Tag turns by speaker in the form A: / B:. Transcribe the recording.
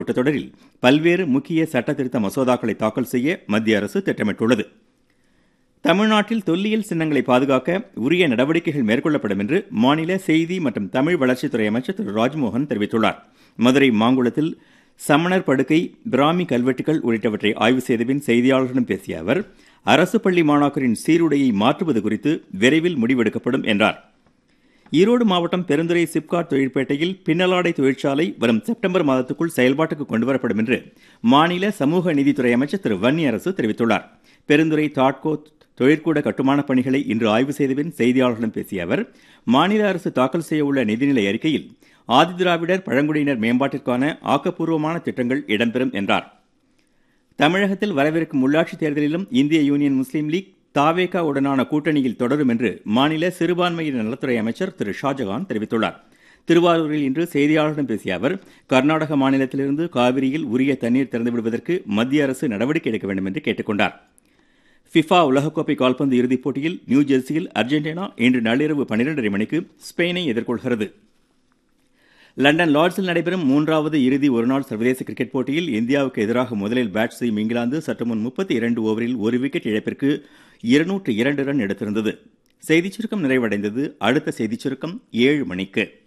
A: கூட்டத்தொடரில் பல்வேறு முக்கிய சட்ட திருத்த மசோதாக்களை தாக்கல் செய்ய மத்திய அரசு திட்டமிட்டுள்ளது. தமிழ்நாட்டில் தொல்லியல் சின்னங்களை பாதுகாக்க உரிய நடவடிக்கைகள் மேற்கொள்ளப்படும் என்று மாநில செய்தி மற்றும் தமிழ் வளர்ச்சித்துறை அமைச்சர் திரு ராஜ்மோகன் தெரிவித்துள்ளார். மதுரை மாங்குளத்தில் சமணர் படுக்கை, பிராமி கல்வெட்டுகள் உள்ளிட்டவற்றை ஆய்வு செய்த பின் செய்தியாளர்களிடம் பேசிய அவர், அரசு பள்ளி மாணாக்கரின் சீருடையை மாற்றுவது குறித்து விரைவில் முடிவெடுக்கப்படும் என்றார். ஈரோடு மாவட்டம் பெருந்துறை சிப்காட் தொழிற்பேட்டையில் பின்னலாடை தொழிற்சாலை வரும் செப்டம்பர் மாதத்துக்குள் செயல்பாட்டுக்கு கொண்டுவரப்படும் என்று மாநில சமூக நீதித்துறை அமைச்சர் திரு வன்னியரசு தெரிவித்துள்ளார். பெருந்துறை தாட்கோ தொழிற்கூட கட்டுமான பணிகளை இன்று ஆய்வு செய்தபின் செய்தியாளர்களிடம் பேசிய அவர், மாநில அரசு தாக்கல் செய்ய உள்ள நிதிநிலை அறிக்கையில் ஆதிதிராவிடர் பழங்குடியினர் மேம்பாட்டிற்கான ஆக்கப்பூர்வமான திட்டங்கள் இடம்பெறும் என்றார். தமிழகத்தில் வரவிருக்கும் உள்ளாட்சித் தேர்தலிலும் இந்திய யூனியன் முஸ்லீம் லீக் தாவேகா உடனான கூட்டணியில் தொடரும் என்று மாநில சிறுபான்மையினர் நலத்துறை அமைச்சர் திரு ஷாஜகான் தெரிவித்துள்ளார். திருவாரூரில் இன்று செய்தியாளர்களிடம் பேசிய அவர், கர்நாடக மாநிலத்திலிருந்து காவிரியில் உரிய தண்ணீர் திறந்துவிடுவதற்கு மத்திய அரசு நடவடிக்கை எடுக்க வேண்டும் என்று கேட்டுக்கொண்டார். ஃபிஃபா உலகக்கோப்பை கால்பந்து இறுதிப் போட்டியில் நியூஜெர்சியில் அர்ஜென்டினா இன்று நள்ளிரவு 12:30 மணிக்கு ஸ்பெயினை எதிர்கொள்கிறது. லண்டன் லார்ட்ஸில் நடைபெறும் 3வது இறுதி ஒருநாள் சர்வதேச கிரிக்கெட் போட்டியில் இந்தியாவுக்கு எதிராக முதலில் பேட் செய்யும் இங்கிலாந்து சற்று முன் 32 ஓவரில் ஒரு விக்கெட் இழப்பிற்கு 202 ரன் எடுத்திருந்தது. செய்திச் சுருக்கம் நிறைவடைந்தது. அடுத்த செய்திச் சுருக்கம் 7 மணிக்கு.